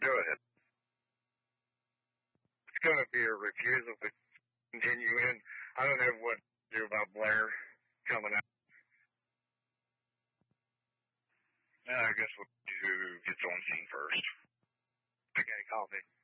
Go ahead. It's going to be a refusal to continue in. I don't know what to do about Blair coming out. I guess we'll do who gets on scene first. Okay, copy.